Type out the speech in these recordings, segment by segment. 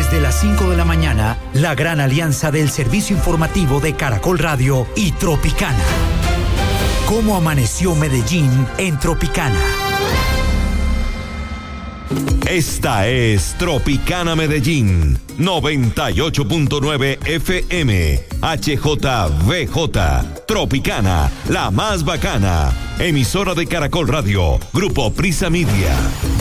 Desde las 5 de la mañana, la gran alianza del servicio informativo de Caracol Radio y Tropicana. ¿Cómo amaneció Medellín en Tropicana? Esta es Tropicana Medellín, 98.9 FM, HJVJ, Tropicana, la más bacana, emisora de Caracol Radio, Grupo Prisa Media.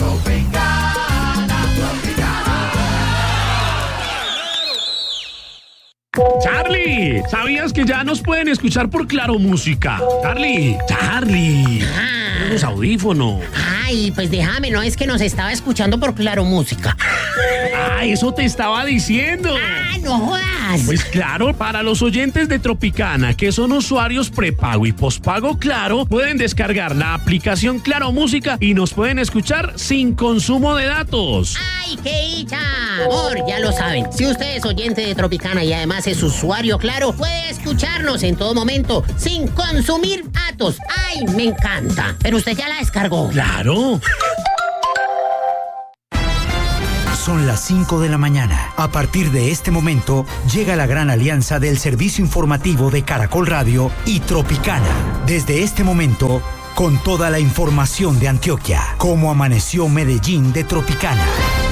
Charlie, ¿sabías que ya nos pueden escuchar por Claro Música? Charlie, los audífonos. Ay, pues déjame, no es que nos estaba escuchando por Claro Música. Ah, eso te estaba diciendo. Ah, no jodas. Pues claro, para los oyentes de Tropicana, que son usuarios prepago y pospago Claro, pueden descargar la aplicación Claro Música y nos pueden escuchar sin consumo de datos. ¡Ay, qué dicha! Amor, ya lo saben, si usted es oyente de Tropicana y además es usuario Claro, puede escucharnos en todo momento sin consumir datos. ¡Ay, me encanta! Pero usted ya la descargó. ¡Claro! Son las 5 de la mañana. A partir de este momento, llega la gran alianza del servicio informativo de Caracol Radio y Tropicana. Desde este momento, con toda la información de Antioquia. ¿Cómo amaneció Medellín de Tropicana?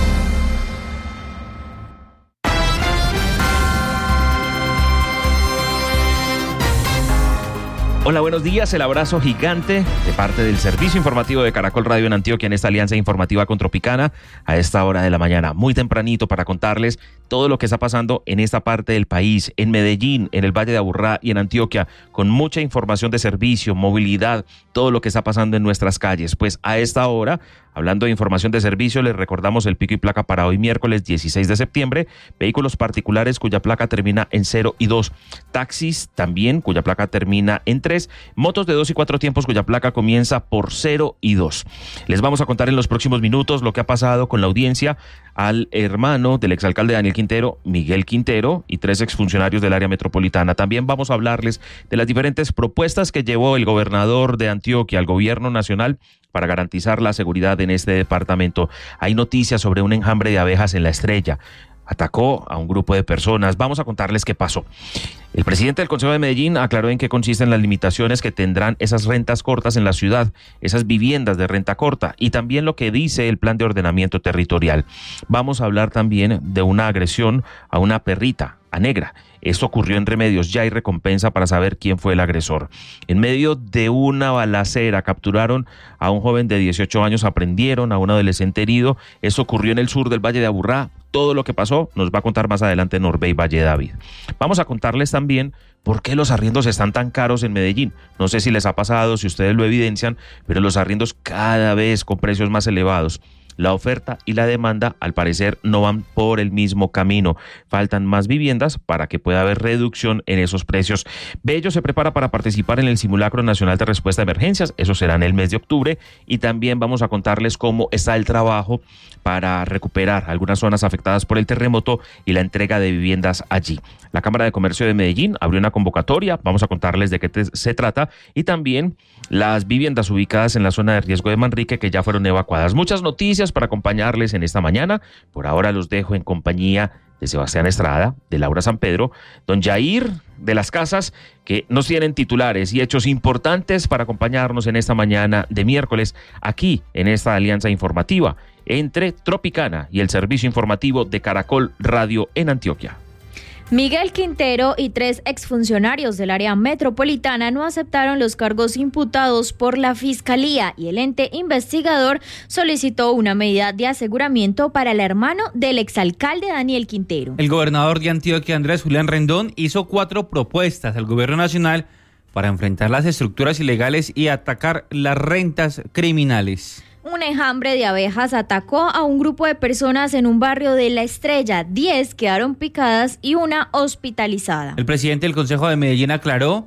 Hola, buenos días. El abrazo gigante de parte del servicio informativo de Caracol Radio en Antioquia en esta alianza informativa con Tropicana a esta hora de la mañana, muy tempranito, para contarles todo lo que está pasando en esta parte del país, en Medellín, en el Valle de Aburrá y en Antioquia, con mucha información de servicio, movilidad, todo lo que está pasando en nuestras calles. Pues a esta hora, hablando de información de servicio, les recordamos el pico y placa para hoy miércoles 16 de septiembre, vehículos particulares cuya placa termina en 0 y 2, taxis también cuya placa termina en 3, motos de 2 y 4 tiempos cuya placa comienza por 0 y 2. Les vamos a contar en los próximos minutos lo que ha pasado con la audiencia al hermano del exalcalde Daniel Quintero, Miguel Quintero, y 3 exfuncionarios del área metropolitana. También vamos a hablarles de las diferentes propuestas que llevó el gobernador de Antioquia al gobierno nacional para garantizar la seguridad en este departamento. Hay noticias sobre un enjambre de abejas en La Estrella. Atacó a un grupo de personas. Vamos a contarles qué pasó. El presidente del Consejo de Medellín aclaró en qué consisten las limitaciones que tendrán esas rentas cortas en la ciudad, esas viviendas de renta corta, y también lo que dice el plan de ordenamiento territorial. Vamos a hablar también de una agresión a una perrita, a Negra. Esto ocurrió en Remedios. Ya hay recompensa para saber quién fue el agresor. En medio de una balacera capturaron a un joven de 18 años, aprendieron a un adolescente herido. Esto ocurrió en el sur del Valle de Aburrá. Todo lo que pasó nos va a contar más adelante Norbey Valle David. Vamos a contarles también por qué los arriendos están tan caros en Medellín. No sé si les ha pasado, si ustedes lo evidencian, pero los arriendos cada vez con precios más elevados. La oferta y la demanda, al parecer, no van por el mismo camino. Faltan más viviendas para que pueda haber reducción en esos precios. Bello se prepara para participar en el Simulacro Nacional de Respuesta a Emergencias. Eso será en el mes de octubre. Y también vamos a contarles cómo está el trabajo para recuperar algunas zonas afectadas por el terremoto y la entrega de viviendas allí. La Cámara de Comercio de Medellín abrió una convocatoria. Vamos a contarles de qué se trata. Y también las viviendas ubicadas en la zona de riesgo de Manrique que ya fueron evacuadas. Muchas noticias para acompañarles en esta mañana. Por ahora los dejo en compañía de Sebastián Estrada, de Laura San Pedro, don Jair de las Casas, que nos tienen titulares y hechos importantes para acompañarnos en esta mañana de miércoles, aquí en esta alianza informativa entre Tropicana y el servicio informativo de Caracol Radio en Antioquia. Miguel Quintero y 3 exfuncionarios del área metropolitana no aceptaron los cargos imputados por la Fiscalía y el ente investigador solicitó una medida de aseguramiento para el hermano del exalcalde Daniel Quintero. El gobernador de Antioquia, Andrés Julián Rendón, hizo 4 propuestas al gobierno nacional para enfrentar las estructuras ilegales y atacar las rentas criminales. Un enjambre de abejas atacó a un grupo de personas en un barrio de La Estrella. 10 quedaron picadas y una hospitalizada. El presidente del Consejo de Medellín aclaró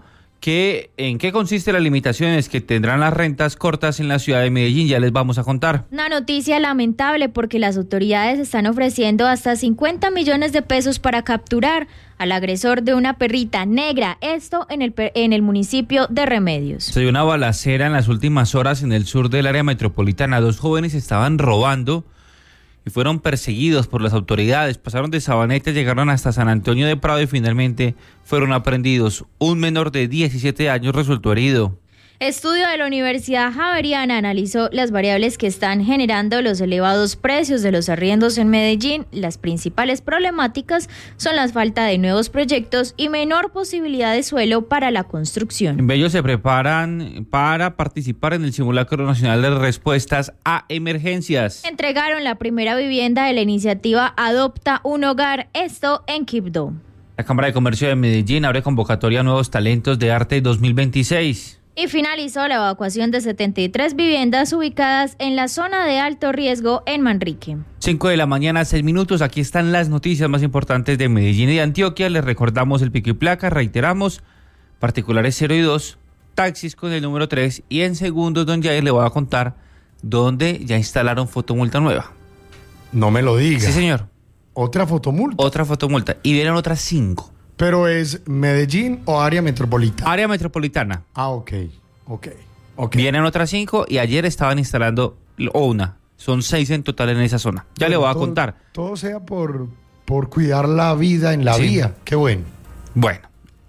en qué consisten las limitaciones que tendrán las rentas cortas en la ciudad de Medellín. Ya les vamos a contar. Una noticia lamentable porque las autoridades están ofreciendo hasta 50 millones de pesos para capturar al agresor de una perrita negra. Esto en el municipio de Remedios. Se dio una balacera en las últimas horas en el sur del área metropolitana. 2 jóvenes estaban robando y fueron perseguidos por las autoridades. Pasaron de Sabaneta, llegaron hasta San Antonio de Prado y finalmente fueron aprehendidos. Un menor de 17 años resultó herido. Estudio de la Universidad Javeriana analizó las variables que están generando los elevados precios de los arriendos en Medellín. Las principales problemáticas son la falta de nuevos proyectos y menor posibilidad de suelo para la construcción. En Bello se preparan para participar en el Simulacro Nacional de Respuestas a Emergencias. Entregaron la primera vivienda de la iniciativa Adopta un Hogar, esto en Quibdó. La Cámara de Comercio de Medellín abre convocatoria a nuevos talentos de arte 2026. Y finalizó la evacuación de 73 viviendas ubicadas en la zona de alto riesgo en Manrique. 5 de la mañana, 6 minutos. Aquí están las noticias más importantes de Medellín y de Antioquia. Les recordamos el pico y placa, reiteramos, particulares 0 y 2, taxis con el número 3. Y en segundos, don Jair le voy a contar dónde ya instalaron fotomulta nueva. No me lo diga. Sí, señor. ¿Otra fotomulta? Otra fotomulta. Y vienen otras 5. ¿Pero es Medellín o área metropolitana? Área metropolitana. Ah, ok. Vienen otras 5 y ayer estaban instalando una. Son 6 en total en esa zona. Ya le voy a contar. Todo sea por cuidar la vida en la vía. Qué bueno. Bueno.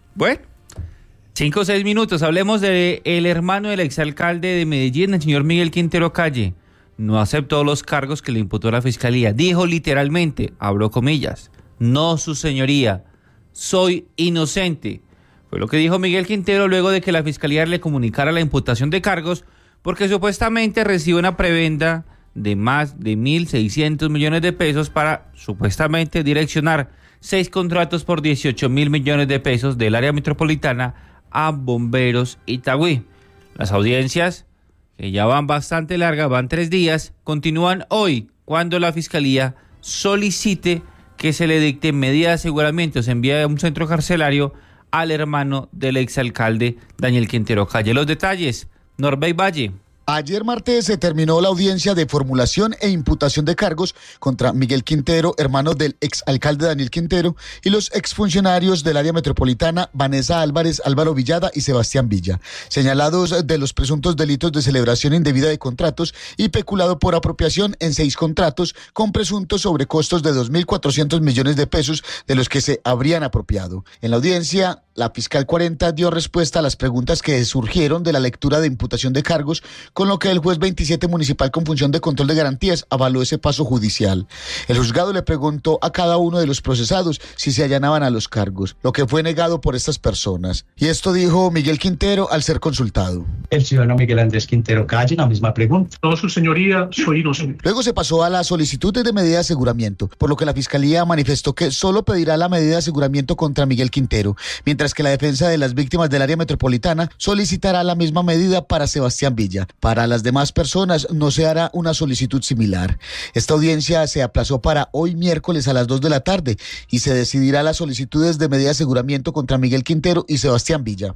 5 o 6 minutos. Hablemos del hermano del exalcalde de Medellín, el señor Miguel Quintero Calle. No aceptó los cargos que le imputó la fiscalía. Dijo literalmente, abro comillas, no, su señoría, soy inocente. Fue lo que dijo Miguel Quintero luego de que la fiscalía le comunicara la imputación de cargos porque supuestamente recibe una prebenda de más de 1.600 millones de pesos para supuestamente direccionar 6 contratos por 18.000 millones de pesos del área metropolitana a Bomberos Itagüí. Las audiencias, que ya van bastante largas, van 3 días, continúan hoy cuando la fiscalía solicite que se le dicte medida de aseguramiento, se envía a un centro carcelario al hermano del exalcalde Daniel Quintero Calle. Los detalles, Norbey Valle. Ayer martes se terminó la audiencia de formulación e imputación de cargos contra Miguel Quintero, hermano del exalcalde Daniel Quintero, y los exfuncionarios del área metropolitana Vanessa Álvarez, Álvaro Villada y Sebastián Villa, señalados de los presuntos delitos de celebración indebida de contratos y peculado por apropiación en 6 contratos con presuntos sobrecostos de 2.400 millones de pesos de los que se habrían apropiado. En la audiencia, la fiscal 40 dio respuesta a las preguntas que surgieron de la lectura de imputación de cargos, con lo que el juez 27 municipal con función de control de garantías avaló ese paso judicial. El juzgado le preguntó a cada uno de los procesados si se allanaban a los cargos, lo que fue negado por estas personas. Y esto dijo Miguel Quintero al ser consultado. El ciudadano Miguel Andrés Quintero Calle, la misma pregunta. No, su señoría, soy inocente. Luego se pasó a la solicitud de medida de aseguramiento, por lo que la fiscalía manifestó que solo pedirá la medida de aseguramiento contra Miguel Quintero, mientras que la defensa de las víctimas del área metropolitana solicitará la misma medida para Sebastián Villa. Para las demás personas no se hará una solicitud similar. Esta audiencia se aplazó para hoy miércoles a las 2 de la tarde y se decidirá las solicitudes de medida de aseguramiento contra Miguel Quintero y Sebastián Villa.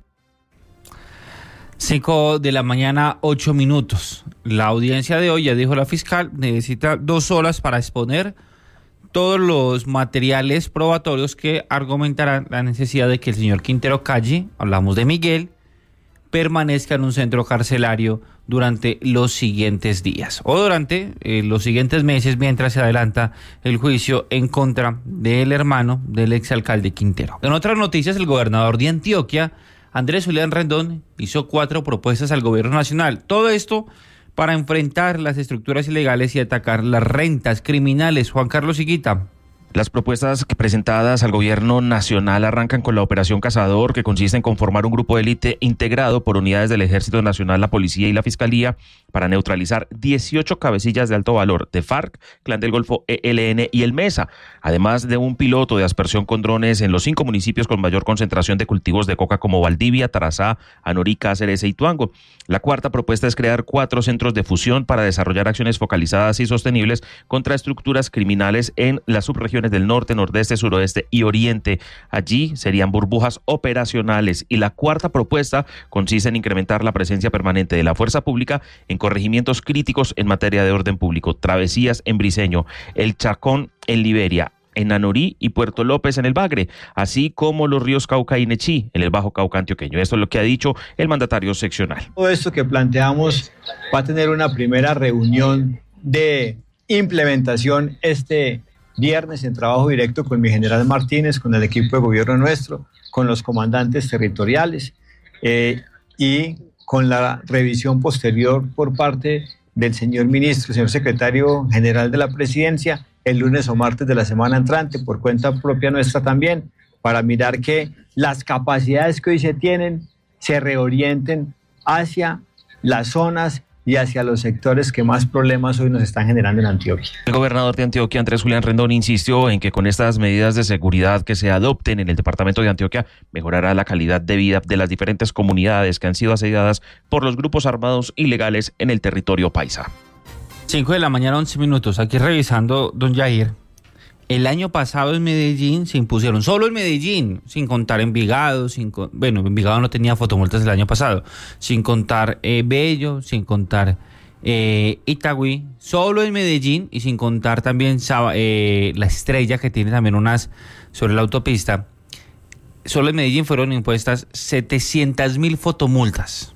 5 de la mañana, 8 minutos. La audiencia de hoy, ya dijo la fiscal, necesita 2 horas para exponer todos los materiales probatorios que argumentarán la necesidad de que el señor Quintero Calle, hablamos de Miguel, permanezca en un centro carcelario durante los siguientes días o durante los siguientes meses mientras se adelanta el juicio en contra del hermano del exalcalde Quintero. En otras noticias, el gobernador de Antioquia, Andrés Julián Rendón, hizo 4 propuestas al gobierno nacional. Todo esto para enfrentar las estructuras ilegales y atacar las rentas criminales. Juan Carlos Higuita. Las propuestas presentadas al gobierno nacional arrancan con la Operación Cazador, que consiste en conformar un grupo de élite integrado por unidades del Ejército Nacional, la Policía y la Fiscalía para neutralizar 18 cabecillas de alto valor de FARC, Clan del Golfo, ELN y el MESA, además de un piloto de aspersión con drones en los 5 municipios con mayor concentración de cultivos de coca como Valdivia, Tarazá, Anorí, Cáceres e Ituango. La cuarta propuesta es crear 4 centros de fusión para desarrollar acciones focalizadas y sostenibles contra estructuras criminales en las subregiones del norte, nordeste, suroeste y oriente. Allí serían burbujas operacionales. Y la cuarta propuesta consiste en incrementar la presencia permanente de la fuerza pública en corregimientos críticos en materia de orden público, Travesías en Briceño, El Chacón en Liberia, en Anorí y Puerto López en el Bagre, así como los ríos Cauca y Nechí en el Bajo Cauca antioqueño. Esto es lo que ha dicho el mandatario seccional. Todo esto que planteamos va a tener una primera reunión de implementación este viernes en trabajo directo con mi general Martínez, con el equipo de gobierno nuestro, con los comandantes territoriales y con la revisión posterior por parte del señor ministro, señor secretario general de la presidencia, el lunes o martes de la semana entrante, por cuenta propia nuestra también, para mirar que las capacidades que hoy se tienen se reorienten hacia las zonas y hacia los sectores que más problemas hoy nos están generando en Antioquia. El gobernador de Antioquia, Andrés Julián Rendón, insistió en que con estas medidas de seguridad que se adopten en el departamento de Antioquia mejorará la calidad de vida de las diferentes comunidades que han sido asediadas por los grupos armados ilegales en el territorio paisa. 5 de la mañana, 11 minutos. Aquí revisando, don Jair. El año pasado en Medellín se impusieron, solo en Medellín, sin contar Envigado, Envigado no tenía fotomultas el año pasado, sin contar Bello, sin contar Itagüí, solo en Medellín y sin contar también La Estrella, que tiene también unas sobre la autopista, solo en Medellín fueron impuestas 700.000 fotomultas.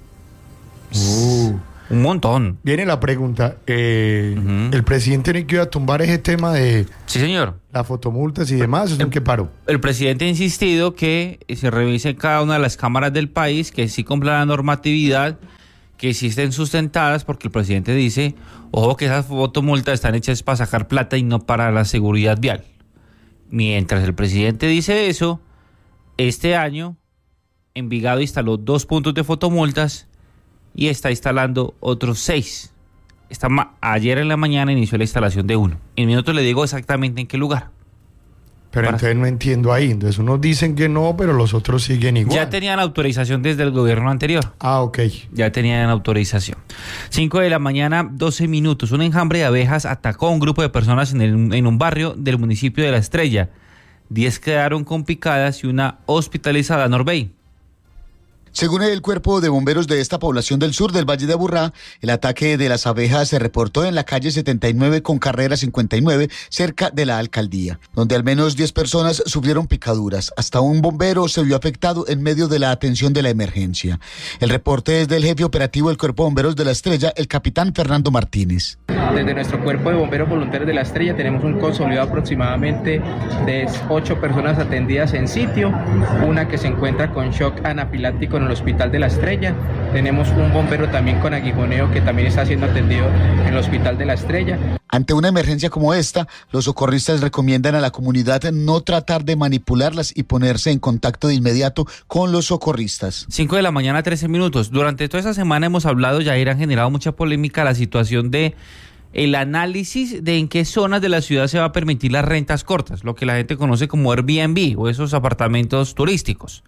Un montón. Viene la pregunta. ¿El presidente no iba a tumbar ese tema de... Sí, señor. Las fotomultas y demás? ¿Eso en qué paró? El presidente ha insistido que se revise cada una de las cámaras del país, que sí cumpla la normatividad, que sí estén sustentadas, porque el presidente dice, ojo, que esas fotomultas están hechas para sacar plata y no para la seguridad vial. Mientras el presidente dice eso, este año Envigado instaló 2 puntos de fotomultas y está instalando otros 6. Ayer en la mañana inició la instalación de 1. En minutos le digo exactamente en qué lugar. Pero entonces no entiendo ahí. Entonces unos dicen que no, pero los otros siguen igual. Ya tenían autorización desde el gobierno anterior. Ok. Ya tenían autorización. 5 de la mañana, 12 minutos. Un enjambre de abejas atacó a un grupo de personas en un barrio del municipio de La Estrella. 10 quedaron con picadas y una hospitalizada en Orbey. Según el cuerpo de bomberos de esta población del sur del Valle de Aburrá, el ataque de las abejas se reportó en la calle 79 con carrera 59, cerca de la alcaldía, donde al menos 10 personas sufrieron picaduras. Hasta un bombero se vio afectado en medio de la atención de la emergencia. El reporte es del jefe operativo del cuerpo de bomberos de La Estrella, el capitán Fernando Martínez. Desde nuestro cuerpo de bomberos voluntarios de La Estrella tenemos un consolidado aproximadamente de 8 personas atendidas en sitio, una que se encuentra con shock anafiláctico en el hospital de La Estrella. Tenemos un bombero también con aguijoneo que también está siendo atendido en el hospital de La Estrella. Ante una emergencia como esta, los socorristas recomiendan a la comunidad no tratar de manipularlas y ponerse en contacto de inmediato con los socorristas. 5 de la mañana, 13 minutos. Durante toda esta semana hemos hablado, Jair, han generado mucha polémica la situación de el análisis de en qué zonas de la ciudad se va a permitir las rentas cortas, lo que la gente conoce como Airbnb o esos apartamentos turísticos.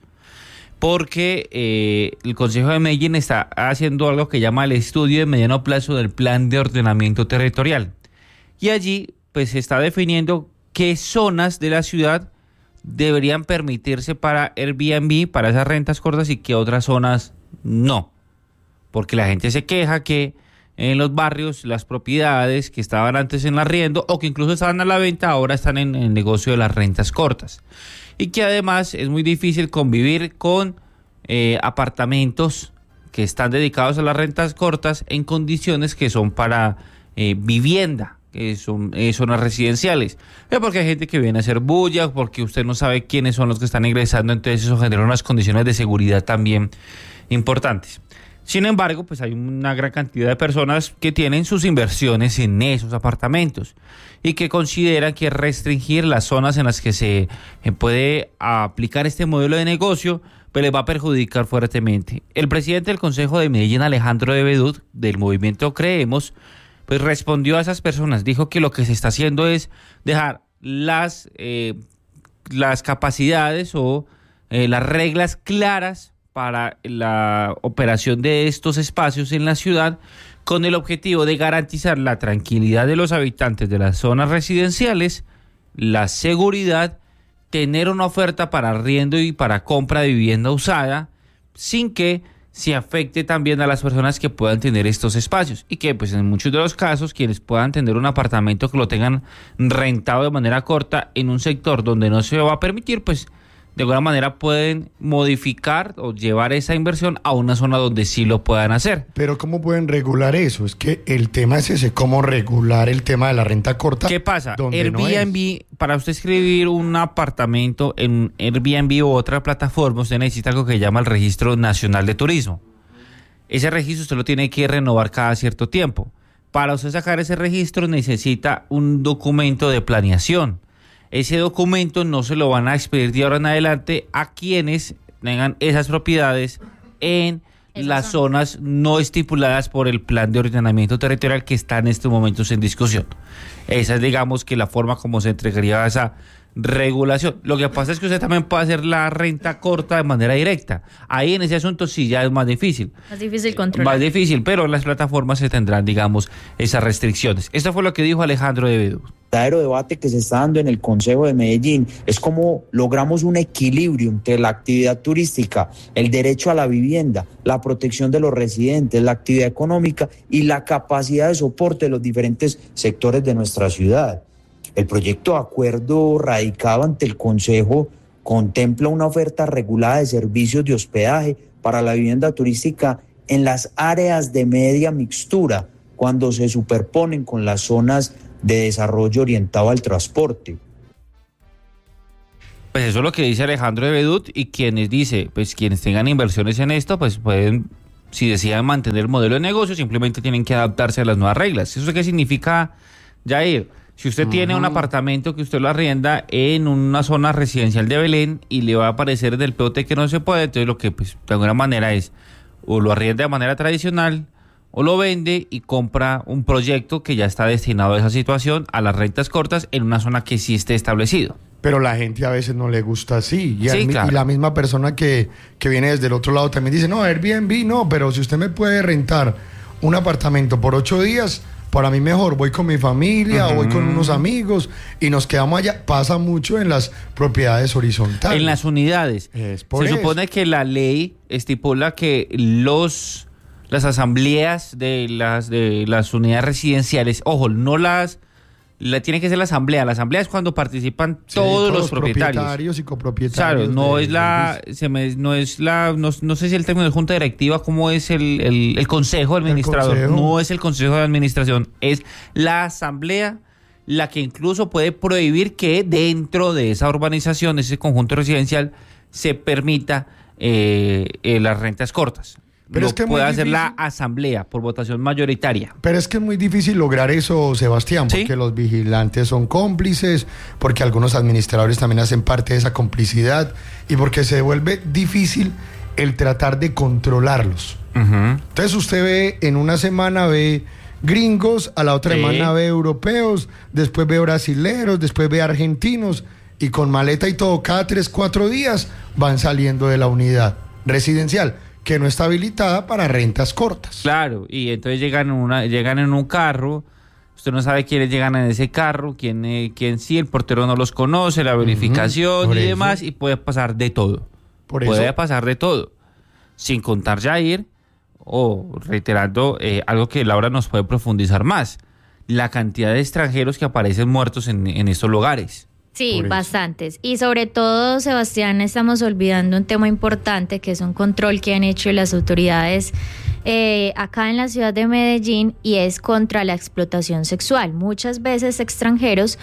Porque el Consejo de Medellín está haciendo algo que llama el estudio de mediano plazo del Plan de Ordenamiento Territorial. Y allí pues se está definiendo qué zonas de la ciudad deberían permitirse para Airbnb, para esas rentas cortas, y qué otras zonas no. Porque la gente se queja que en los barrios las propiedades que estaban antes en arriendo o que incluso estaban a la venta ahora están en el negocio de las rentas cortas. Y que además es muy difícil convivir con apartamentos que están dedicados a las rentas cortas en condiciones que son para vivienda, que son zonas residenciales. Porque hay gente que viene a hacer bulla, porque usted no sabe quiénes son los que están ingresando, entonces eso genera unas condiciones de seguridad también importantes. Sin embargo, pues hay una gran cantidad de personas que tienen sus inversiones en esos apartamentos y que consideran que restringir las zonas en las que se puede aplicar este modelo de negocio pues les va a perjudicar fuertemente. El presidente del Consejo de Medellín, Alejandro de Bedut, del movimiento Creemos, pues respondió a esas personas. Dijo que lo que se está haciendo es dejar las capacidades o las reglas claras para la operación de estos espacios en la ciudad, con el objetivo de garantizar la tranquilidad de los habitantes de las zonas residenciales, la seguridad, tener una oferta para arriendo y para compra de vivienda usada, sin que se afecte también a las personas que puedan tener estos espacios, y que pues en muchos de los casos quienes puedan tener un apartamento que lo tengan rentado de manera corta en un sector donde no se va a permitir, pues de alguna manera pueden modificar o llevar esa inversión a una zona donde sí lo puedan hacer. Pero ¿cómo pueden regular eso? Es que el tema es ese, ¿cómo regular el tema de la renta corta? ¿Qué pasa? Airbnb, para usted escribir un apartamento en Airbnb u otra plataforma, usted necesita algo que se llama el Registro Nacional de Turismo. Ese registro usted lo tiene que renovar cada cierto tiempo. Para usted sacar ese registro necesita un documento de planeación. Ese documento no se lo van a expedir de ahora en adelante a quienes tengan esas propiedades en las zonas no estipuladas por el plan de ordenamiento territorial que está en estos momentos en discusión. Esa es, digamos, que la forma como se entregaría esa regulación. Lo que pasa es que usted también puede hacer la renta corta de manera directa. Ahí en ese asunto sí ya es más difícil. Más difícil controlar. Más difícil, pero en las plataformas se tendrán, digamos, esas restricciones. Esto fue lo que dijo Alejandro de Bedú. El verdadero debate que se está dando en el Consejo de Medellín es cómo logramos un equilibrio entre la actividad turística, el derecho a la vivienda, la protección de los residentes, la actividad económica y la capacidad de soporte de los diferentes sectores de nuestra ciudad. El proyecto de acuerdo radicado ante el Consejo contempla una oferta regulada de servicios de hospedaje para la vivienda turística en las áreas de media mixtura, cuando se superponen con las zonas de desarrollo orientado al transporte. Pues eso es lo que dice Alejandro de Bedut, y quienes tengan inversiones en esto, pues pueden, si deciden mantener el modelo de negocio, simplemente tienen que adaptarse a las nuevas reglas. ¿Eso qué significa, Jair? Si usted tiene un apartamento que usted lo arrienda en una zona residencial de Belén y le va a aparecer en el POT que no se puede, entonces lo que pues de alguna manera es, o lo arrienda de manera tradicional, o lo vende y compra un proyecto que ya está destinado a esa situación, a las rentas cortas, en una zona que sí esté establecido. Pero la gente a veces no le gusta así. Claro. Y la misma persona que viene desde el otro lado también dice, no, Airbnb no, pero si usted me puede rentar un apartamento por 8 días, para mí mejor, voy con mi familia o voy con unos amigos y nos quedamos allá. Pasa mucho en las propiedades horizontales. En las unidades. Se supone que la ley estipula que las asambleas de las unidades residenciales, ojo, tiene que ser la asamblea. La asamblea es cuando participan todos los propietarios y copropietarios. Claro, no sé si el término de junta directiva, cómo es el consejo administrador. No es el consejo de administración, es la asamblea la que incluso puede prohibir que dentro de esa urbanización, ese conjunto residencial, se permita las rentas cortas. Pero es que puede hacer la asamblea por votación mayoritaria. Pero es que es muy difícil lograr eso, Sebastián, porque los vigilantes son cómplices, porque algunos administradores también hacen parte de esa complicidad y porque se vuelve difícil el tratar de controlarlos. Entonces usted ve, en una semana ve gringos, a la otra semana ve europeos, después ve brasileros, después ve argentinos, y con maleta y todo, cada 3-4 días van saliendo de la unidad residencial, que no está habilitada para rentas cortas. Claro, y entonces llegan en un carro, usted no sabe quiénes llegan en ese carro, quién sí, el portero no los conoce, la verificación y demás, y puede pasar de todo. Puede pasar de todo. Sin contar, Jair, reiterando algo que Laura nos puede profundizar más, la cantidad de extranjeros que aparecen muertos en estos lugares. Sí, bastantes. Y sobre todo, Sebastián, estamos olvidando un tema importante, que es un control que han hecho las autoridades acá en la ciudad de Medellín, y es contra la explotación sexual. Muchas veces extranjeros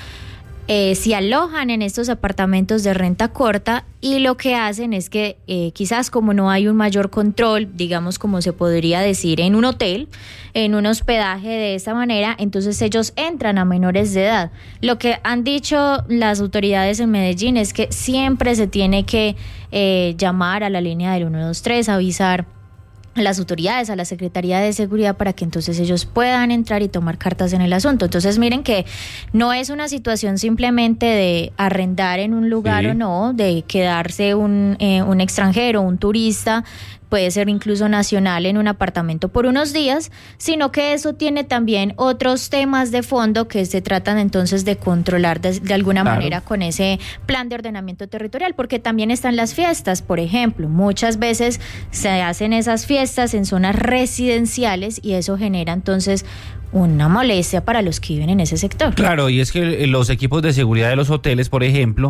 se alojan en estos apartamentos de renta corta, y lo que hacen es que quizás, como no hay un mayor control, digamos, como se podría decir en un hotel, en un hospedaje de esa manera, entonces ellos entran a menores de edad. Lo que han dicho las autoridades en Medellín es que siempre se tiene que llamar a la línea del 123, avisar a las autoridades, a la Secretaría de Seguridad, para que entonces ellos puedan entrar y tomar cartas en el asunto. Entonces miren que no es una situación simplemente de arrendar en un lugar o no, de quedarse un extranjero, un turista, puede ser incluso nacional, en un apartamento por unos días, sino que eso tiene también otros temas de fondo que se tratan entonces de controlar de alguna manera con ese plan de ordenamiento territorial, porque también están las fiestas, por ejemplo. Muchas veces se hacen esas fiestas en zonas residenciales y eso genera entonces una molestia para los que viven en ese sector. Claro, y es que los equipos de seguridad de los hoteles, por ejemplo,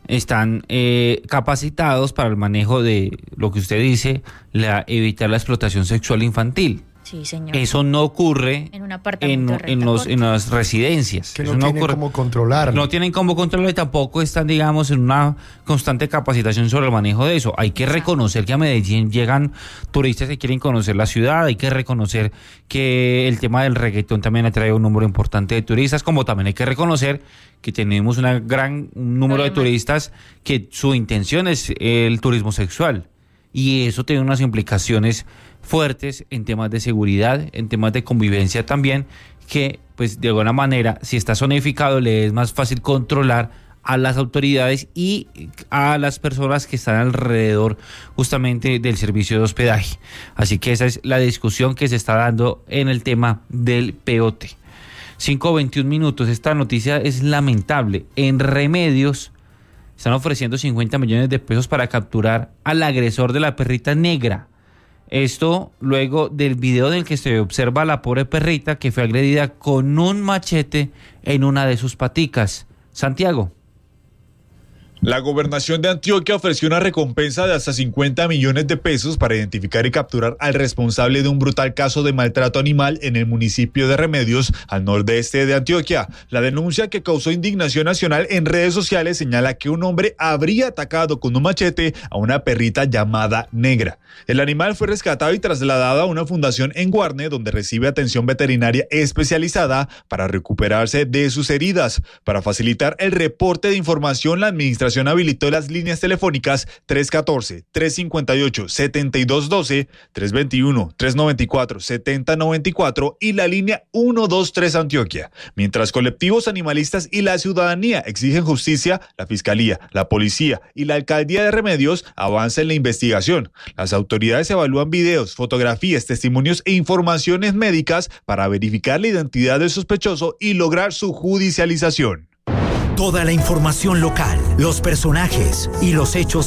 están capacitados para el manejo de lo que usted dice, evitar la explotación sexual infantil. Sí, señor. Eso no ocurre en un apartamento en las residencias. Que Eso no tienen cómo controlarlo. No tienen cómo controlarlo y tampoco están, digamos, en una constante capacitación sobre el manejo de eso. Hay que reconocer que a Medellín llegan turistas que quieren conocer la ciudad. Hay que reconocer que el tema del reggaetón también atrae un número importante de turistas, como también hay que reconocer que tenemos un número de turistas que su intención es el turismo sexual. Y eso tiene unas implicaciones fuertes en temas de seguridad, en temas de convivencia también, que pues de alguna manera, si está zonificado, le es más fácil controlar a las autoridades y a las personas que están alrededor justamente del servicio de hospedaje. Así que esa es la discusión que se está dando en el tema del POT. 5:21 minutos. Esta noticia es lamentable. En Remedios están ofreciendo 50 millones de pesos para capturar al agresor de la perrita negra. Esto luego del video en el que se observa a la pobre perrita que fue agredida con un machete en una de sus paticas. Santiago. La gobernación de Antioquia ofreció una recompensa de hasta 50 millones de pesos para identificar y capturar al responsable de un brutal caso de maltrato animal en el municipio de Remedios, al nordeste de Antioquia. La denuncia, que causó indignación nacional en redes sociales, señala que un hombre habría atacado con un machete a una perrita llamada Negra. El animal fue rescatado y trasladado a una fundación en Guarne, donde recibe atención veterinaria especializada para recuperarse de sus heridas. Para facilitar el reporte de información, la administración habilitó las líneas telefónicas 314-358-7212, 321-394-7094 y la línea 123 Antioquia. Mientras colectivos animalistas y la ciudadanía exigen justicia, la Fiscalía, la Policía y la Alcaldía de Remedios avanza en la investigación. Las autoridades evalúan videos, fotografías, testimonios e informaciones médicas para verificar la identidad del sospechoso y lograr su judicialización. Toda la información local, los personajes y los hechos